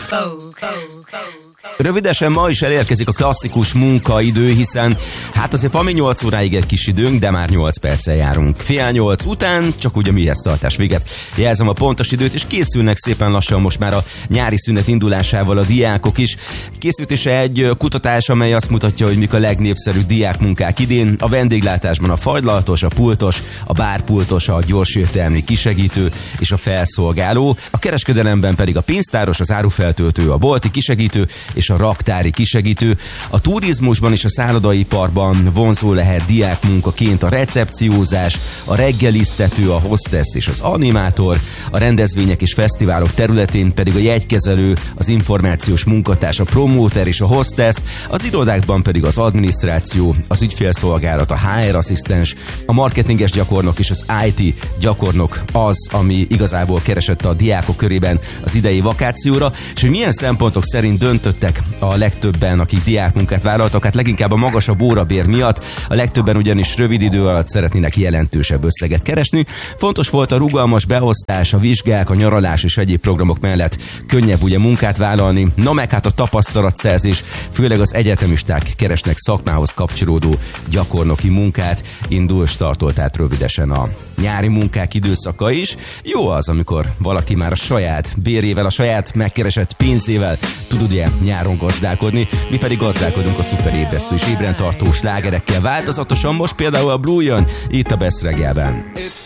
Rövidesen ma is elérkezik a klasszikus munkaidő, hiszen hát azért van még 8 óráig egy kis időnk, de már 8 perccel járunk. Fél 8 után csak úgy a mihez tartás véget. Jelzem a pontos időt, és készülnek szépen lassan most már a nyári szünet indulásával a diákok is. Készült is egy kutatás, amely azt mutatja, hogy mik a legnépszerűbb diákmunkák idén. A vendéglátásban a fagylaltos, a pultos, a bárpultos, a gyorsértelmi kisegítő és a felszolgáló. A kereskedelemben pedig a pénztáros, az árufeltöltő, a bolti kisegítő és a raktári kisegítő. A turizmusban és a szállodaiparban vonzó lehet diákmunkaként a recepciózás, a reggelisztető, a hostess és az animátor, a rendezvények és fesztiválok területén pedig a jegykezelő, az információs munkatárs, a promóter és a hostess, az irodákban pedig az adminisztráció, az ügyfélszolgálat, a HR asszisztens, a marketinges gyakornok és az IT gyakornok az, ami igazából keresett a diákok körében az idei vakációra, és hogy milyen szempontok szerint döntöttek a legtöbben, akik diákmunkát vállaltak, hát leginkább a magasabb órabér miatt, a legtöbben ugyanis rövid idő alatt szeretnének jelentősebb összeget keresni. Fontos volt a rugalmas beosztás, a vizsgák, a nyaralás és egyéb programok mellett könnyebb ugye munkát vállalni, na meg hát a tapasztalatszerzés, főleg az egyetemisták keresnek szakmához kapcsolódó gyakornoki munkát, startolt tehát rövidesen a nyári munkák időszaka is. Jó az, amikor valaki már a saját bérjével, a saját megkeresett pénzével tud ugye nyáron gazdálkodni, mi pedig gazdálkodunk a szuperébresztő és ébrentartó slágerekkel változatosan, most például a Blue jön itt a Best reggelben.